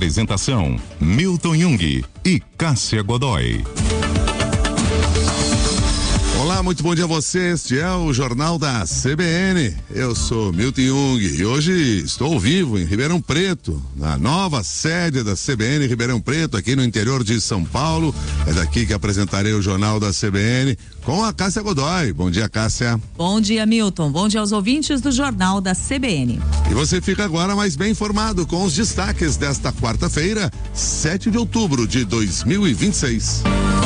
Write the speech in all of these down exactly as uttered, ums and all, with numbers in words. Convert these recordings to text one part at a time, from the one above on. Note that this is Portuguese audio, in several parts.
Apresentação: Milton Jung e Cássia Godoy. Olá, muito bom dia a você. Este é o Jornal da C B N. Eu sou Milton Jung e hoje estou ao vivo em Ribeirão Preto, na nova sede da C B N Ribeirão Preto, aqui no interior de São Paulo. É daqui que apresentarei o Jornal da C B N com a Cássia Godoy. Bom dia, Cássia. Bom dia, Milton. Bom dia aos ouvintes do Jornal da C B N. E você fica agora mais bem informado com os destaques desta quarta-feira, sete de outubro de dois mil e vinte e seis.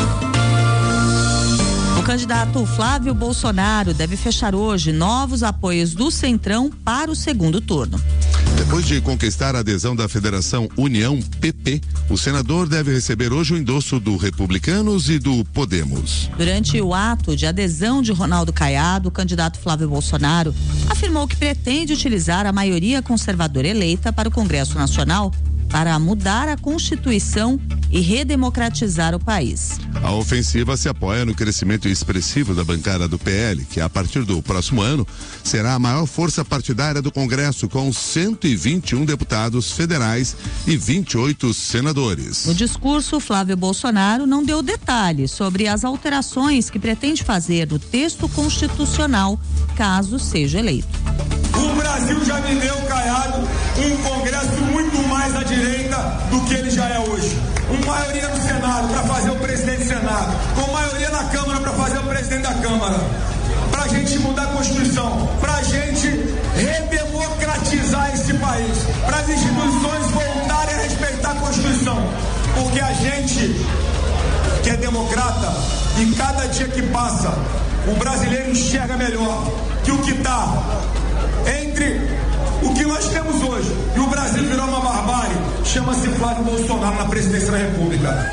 O candidato Flávio Bolsonaro deve fechar hoje novos apoios do Centrão para o segundo turno. Depois de conquistar a adesão da Federação União P P, o senador deve receber hoje o endosso do Republicanos e do Podemos. Durante o ato de adesão de Ronaldo Caiado, o candidato Flávio Bolsonaro afirmou que pretende utilizar a maioria conservadora eleita para o Congresso Nacional para mudar a Constituição e redemocratizar o país. A ofensiva se apoia no crescimento expressivo da bancada do P L, que a partir do próximo ano será a maior força partidária do Congresso, com cento e vinte e um deputados federais e vinte e oito senadores. No discurso, Flávio Bolsonaro não deu detalhes sobre as alterações que pretende fazer no texto constitucional, caso seja eleito. O Brasil já viveu, Caiado, um Congresso muito mais à direita do que ele já é hoje. Com maioria no Senado para fazer o presidente do Senado, com maioria na Câmara para fazer o presidente da Câmara. Para a gente mudar a Constituição, para a gente redemocratizar esse país, para as instituições voltarem a respeitar a Constituição. Porque a gente que é democrata, e cada dia que passa, o brasileiro enxerga melhor que o que está entre o que nós temos hoje e o Brasil virou uma barbárie, chama-se Flávio Bolsonaro na presidência da República.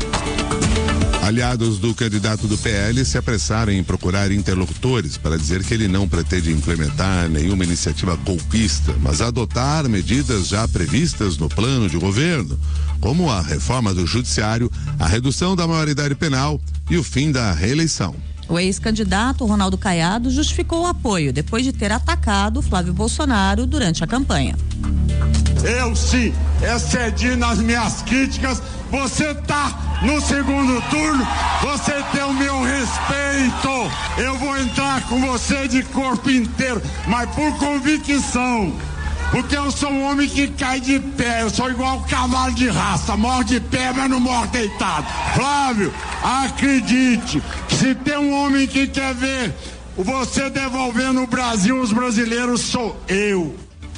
Aliados do candidato do P L se apressaram em procurar interlocutores para dizer que ele não pretende implementar nenhuma iniciativa golpista, mas adotar medidas já previstas no plano de governo, como a reforma do judiciário, a redução da maioridade penal e o fim da reeleição. O ex-candidato Ronaldo Caiado justificou o apoio depois de ter atacado Flávio Bolsonaro durante a campanha. Eu sim excedi nas minhas críticas. Você tá no segundo turno, você tem o meu respeito. Eu vou entrar com você de corpo inteiro, mas por convicção. Porque eu sou um homem que cai de pé, eu sou igual um cavalo de raça, morre de pé, mas não morre deitado. Flávio, acredite, se tem um homem que quer ver você devolvendo o Brasil aos brasileiros, sou eu.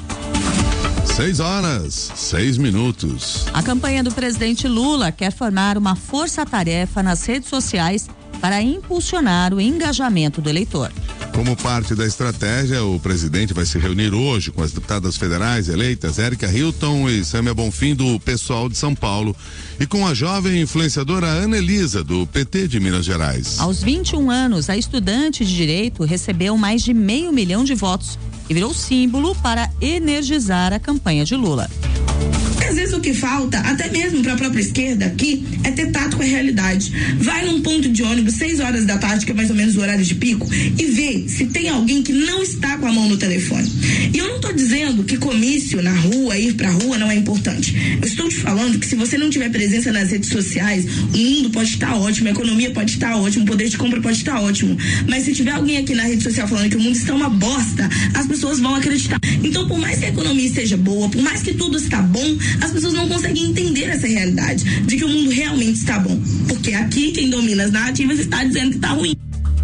Seis horas, seis minutos. A campanha do presidente Lula quer formar uma força-tarefa nas redes sociais para impulsionar o engajamento do eleitor. Como parte da estratégia, o presidente vai se reunir hoje com as deputadas federais eleitas Érica Hilton e Sâmia Bonfim, do PSOL de São Paulo, e com a jovem influenciadora Ana Elisa, do P T de Minas Gerais. Aos vinte e um anos, a estudante de direito recebeu mais de meio milhão de votos e virou símbolo para energizar a campanha de Lula. Às vezes o que falta, até mesmo para a própria esquerda aqui, é ter tato com a realidade. Vai num ponto de ônibus, seis horas da tarde, que é mais ou menos o horário de pico, e vê se tem alguém que não está com a mão no telefone. E eu não estou dizendo que comício na rua, ir pra rua, não é importante. Eu estou te falando que se você não tiver presença nas redes sociais, o mundo pode estar ótimo, a economia pode estar ótimo, o poder de compra pode estar ótimo. Mas se tiver alguém aqui na rede social falando que o mundo está uma bosta, as pessoas vão acreditar. Então, por mais que a economia esteja boa, por mais que tudo está bom, as pessoas não conseguem entender essa realidade de que o mundo realmente está bom, porque aqui quem domina as narrativas está dizendo que está ruim.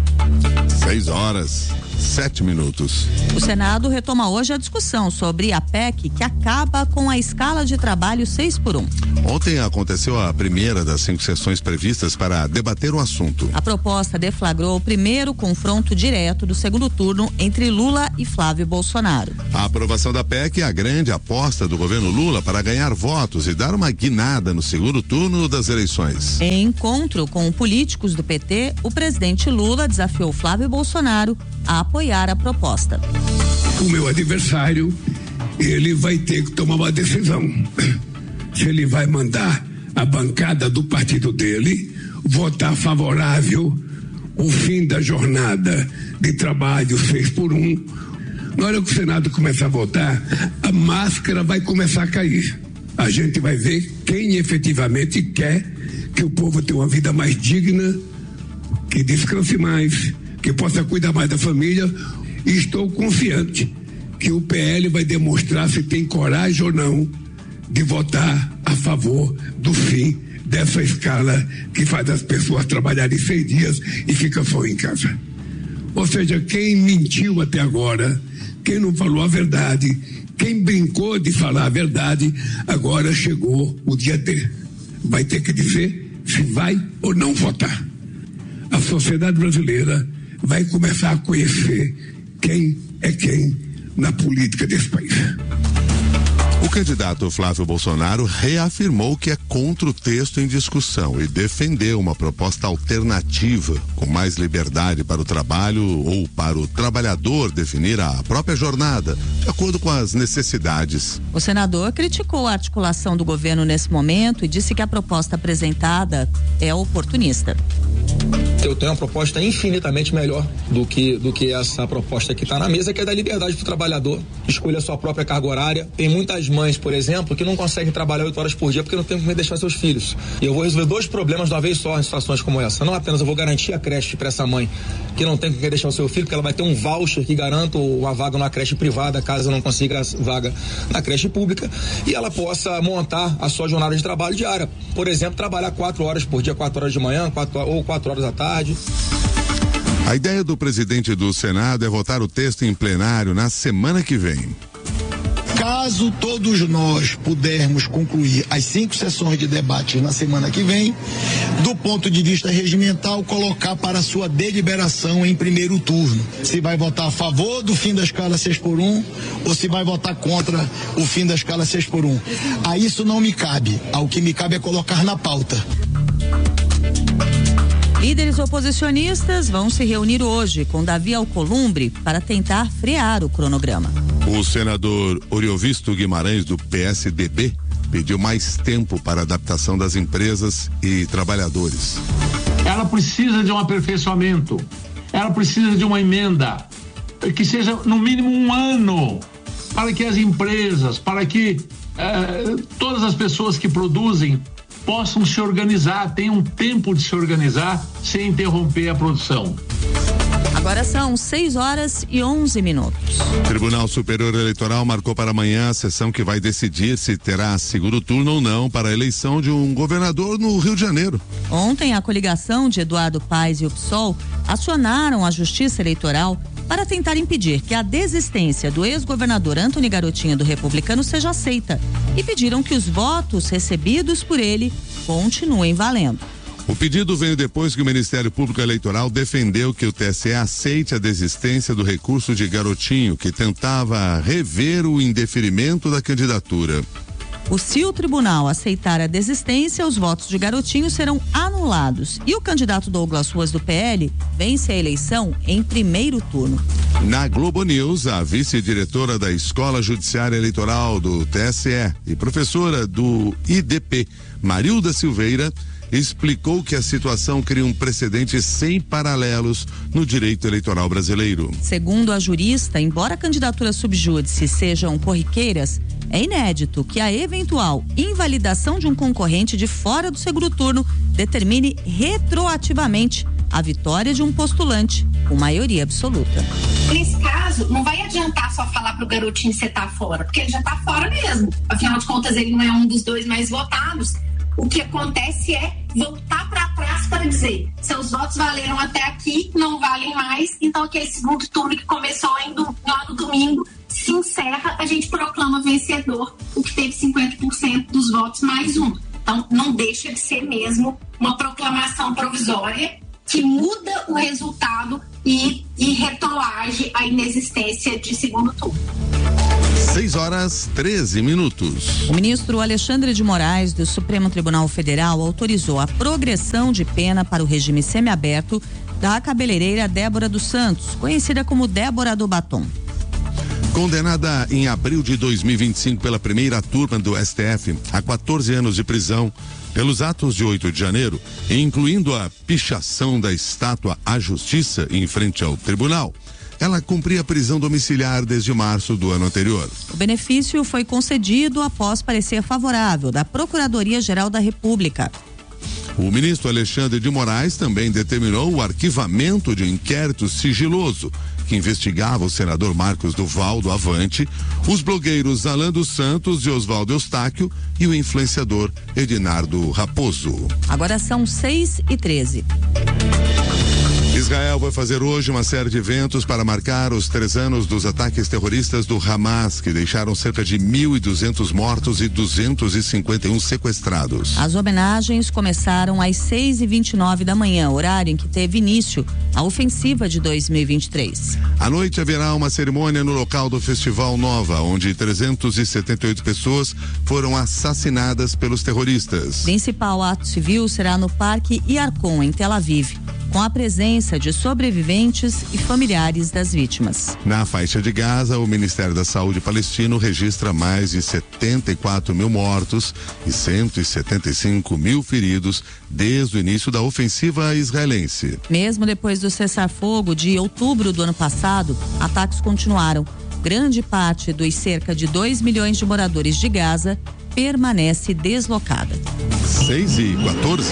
Seis horas, sete minutos. O Senado retoma hoje a discussão sobre a P E C que acaba com a escala de trabalho seis por um. Ontem aconteceu a primeira das cinco sessões previstas para debater o assunto. A proposta deflagrou o primeiro confronto direto do segundo turno entre Lula e Flávio Bolsonaro. A aprovação da P E C é a grande aposta do governo Lula para ganhar votos e dar uma guinada no segundo turno das eleições. Em encontro com políticos do P T, o presidente Lula desafiou Flávio Bolsonaro a apoiar a proposta. O meu adversário, ele vai ter que tomar uma decisão. Se ele vai mandar a bancada do partido dele votar favorável o fim da jornada de trabalho seis por um. Na hora que o Senado começar a votar, a máscara vai começar a cair. a gente vai ver quem efetivamente quer que o povo tenha uma vida mais digna, que descanse mais, que possa cuidar mais da família. E estou confiante que o P L vai demonstrar se tem coragem ou não de votar a favor do fim dessa escala que faz as pessoas trabalharem seis dias e fica só em casa. Ou seja, quem mentiu até agora, quem não falou a verdade, quem brincou de falar a verdade, agora chegou o dia D. Vai ter que dizer se vai ou não votar. A sociedade brasileira vai começar a conhecer quem é quem na política desse país. O candidato Flávio Bolsonaro reafirmou que é contra o texto em discussão e defendeu uma proposta alternativa com mais liberdade para o trabalho ou para o trabalhador definir a própria jornada, de acordo com as necessidades. O senador criticou a articulação do governo nesse momento e disse que a proposta apresentada é oportunista. Eu tenho uma proposta infinitamente melhor do que, do que essa proposta que está na mesa, que é da liberdade para o trabalhador, escolha a sua própria carga horária. Tem muitas mães, por exemplo, que não conseguem trabalhar oito horas por dia porque não tem como deixar seus filhos. E eu vou resolver dois problemas de uma vez só em situações como essa. Não apenas eu vou garantir a creche para essa mãe que não tem com quem deixar o seu filho, porque ela vai ter um voucher que garanta uma vaga numa creche privada, caso não consiga vaga na creche pública, e ela possa montar a sua jornada de trabalho diária. Por exemplo, trabalhar quatro horas por dia, quatro horas de manhã, quatro, ou quatro horas da tarde. A ideia do presidente do Senado é votar o texto em plenário na semana que vem. Caso todos nós pudermos concluir as cinco sessões de debate na semana que vem, do ponto de vista regimental, colocar para sua deliberação em primeiro turno. Se vai votar a favor do fim da escala seis por um ou se vai votar contra o fim da escala seis por um. A isso não me cabe. Ao que me cabe é colocar na pauta. Líderes oposicionistas vão se reunir hoje com Davi Alcolumbre para tentar frear o cronograma. O senador Oriovisto Guimarães, do P S D B, pediu mais tempo para a adaptação das empresas e trabalhadores. Ela precisa de um aperfeiçoamento, ela precisa de uma emenda que seja no mínimo um ano, para que as empresas, para que eh, todas as pessoas que produzem possam se organizar, tenham tempo de se organizar sem interromper a produção. Agora são seis horas e onze minutos. O Tribunal Superior Eleitoral marcou para amanhã a sessão que vai decidir se terá segundo turno ou não para a eleição de um governador no Rio de Janeiro. Ontem, a coligação de Eduardo Paes e o P SOL acionaram a Justiça Eleitoral para tentar impedir que a desistência do ex-governador Antony Garotinho do Republicano seja aceita e pediram que os votos recebidos por ele continuem valendo. O pedido veio depois que o Ministério Público Eleitoral defendeu que o T S E aceite a desistência do recurso de Garotinho, que tentava rever o indeferimento da candidatura. Se o tribunal aceitar a desistência, os votos de Garotinho serão anulados e o candidato Douglas Ruas, do P L, vence a eleição em primeiro turno. Na Globo News, a vice-diretora da Escola Judiciária Eleitoral do T S E e professora do I D P, Marilda Silveira, explicou que a situação cria um precedente sem paralelos no direito eleitoral brasileiro. Segundo a jurista, embora candidaturas subjúdice sejam corriqueiras, é inédito que a eventual invalidação de um concorrente de fora do segundo turno determine retroativamente a vitória de um postulante com maioria absoluta. Nesse caso, não vai adiantar só falar pro Garotinho que você tá fora, porque ele já tá fora mesmo. Afinal de contas, ele não é um dos dois mais votados. O que acontece é voltar para trás para dizer: seus votos valeram até aqui, não valem mais, então aquele segundo turno que começou em do, lá no domingo se encerra, a gente proclama vencedor o que teve cinquenta por cento dos votos mais um. Então não deixa de ser mesmo uma proclamação provisória que muda o resultado e, e retroage a inexistência de segundo turno. seis horas treze minutos. O ministro Alexandre de Moraes, do Supremo Tribunal Federal, autorizou a progressão de pena para o regime semiaberto da cabeleireira Débora dos Santos, conhecida como Débora do Batom. Condenada em abril de dois mil e vinte e cinco pela primeira turma do S T F a quatorze anos de prisão pelos atos de oito de janeiro, incluindo a pichação da estátua à Justiça em frente ao tribunal, Ela cumpria prisão domiciliar desde março do ano anterior. O benefício foi concedido após parecer favorável da Procuradoria-Geral da República. O ministro Alexandre de Moraes também determinou o arquivamento de um inquérito sigiloso que investigava o senador Marcos Duval do Avante, os blogueiros Alan dos Santos e Oswaldo Eustáquio e o influenciador Edinardo Raposo. Agora são seis e treze. Israel vai fazer hoje uma série de eventos para marcar os três anos dos ataques terroristas do Hamas, que deixaram cerca de mil e duzentos mortos e duzentos e cinquenta e um sequestrados. As homenagens começaram às seis e vinte e nove da manhã, horário em que teve início a ofensiva de dois mil e vinte e três. À noite haverá uma cerimônia no local do Festival Nova, onde trezentas e setenta e oito pessoas foram assassinadas pelos terroristas. O principal ato civil será no Parque Yarkon, em Tel Aviv, com a presença de sobreviventes e familiares das vítimas. Na faixa de Gaza, o Ministério da Saúde palestino registra mais de setenta e quatro mil mortos e cento e setenta e cinco mil feridos desde o início da ofensiva israelense. Mesmo depois do cessar-fogo de outubro do ano passado, ataques continuaram. Grande parte dos cerca de dois milhões de moradores de Gaza permanece deslocada. seis e quatorze.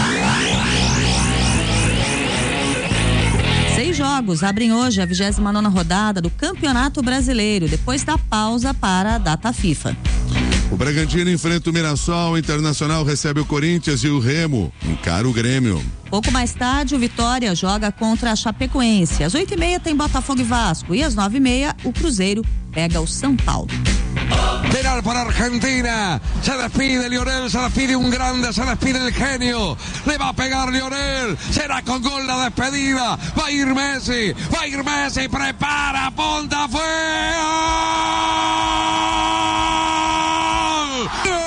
Seis jogos abrem hoje a vigésima nona rodada do Campeonato Brasileiro, depois da pausa para a data FIFA. O Bragantino enfrenta o Mirassol, o Internacional recebe o Corinthians e o Remo encara o Grêmio. Pouco mais tarde, o Vitória joga contra a Chapecoense. Às oito e meia tem Botafogo e Vasco e às nove e meia o Cruzeiro pega o São Paulo. Penal para Argentina, se despide Lionel, se despide un grande, se despide el genio, le va a pegar Lionel, será con gol la despedida, va a ir Messi, va a ir Messi, prepara, ponta, fue ¡Gol!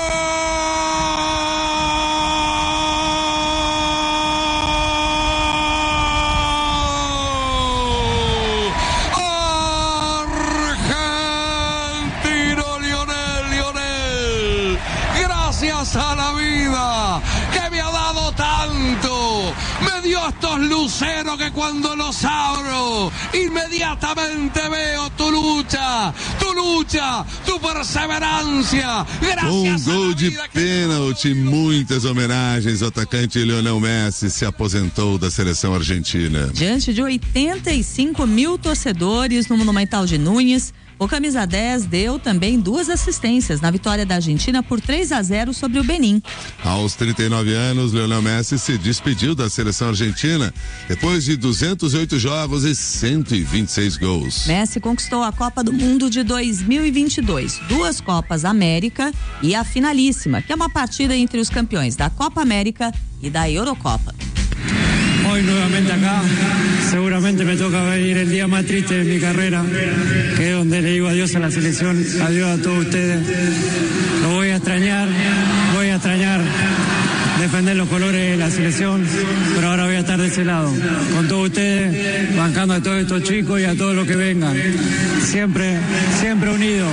A la vida que me ha dado tanto, me dio estos luceros que cuando los abro inmediatamente veo tu lucha, tu lucha, tu perseverancia. Gracias. Um gol de pênalti, muitas homenagens. O atacante Lionel Messi se aposentou da seleção argentina. Diante de oitenta e cinco mil torcedores no Monumental de Núñez, o camisa dez deu também duas assistências na vitória da Argentina por três a zero sobre o Benin. Aos trinta e nove anos, Lionel Messi se despediu da seleção argentina depois de duzentos e oito jogos e cento e vinte e seis gols. Messi conquistou a Copa do Mundo de dois mil e vinte e dois, duas Copas América e a finalíssima, que é uma partida entre os campeões da Copa América e da Eurocopa. Hoy nuevamente acá, seguramente me toca venir el día más triste de mi carrera, que es donde le digo adiós a la selección, adiós a todos ustedes. Lo voy a extrañar, voy a extrañar defender los colores de la selección, pero ahora voy a estar de ese lado, con todos ustedes, bancando a todos estos chicos y a todos los que vengan. Siempre, siempre unidos.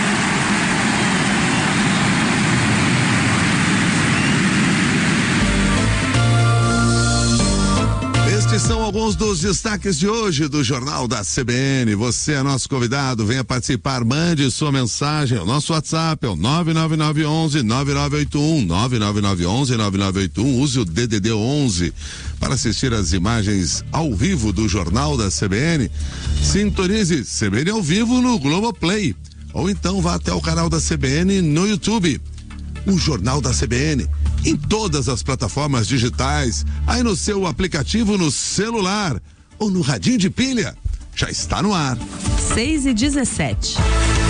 Estes são alguns dos destaques de hoje do Jornal da C B N. Você é nosso convidado, venha participar, mande sua mensagem. O nosso WhatsApp é o nove nove nove onze nove nove oito um, nove nove nove onze nove nove oito um. Use o D D D onze para assistir as imagens ao vivo do Jornal da C B N. Sintonize C B N ao vivo no Globoplay. Ou então vá até o canal da C B N no YouTube. O Jornal da C B N em todas as plataformas digitais, aí no seu aplicativo no celular ou no radinho de pilha. Já está no ar. seis e dezessete.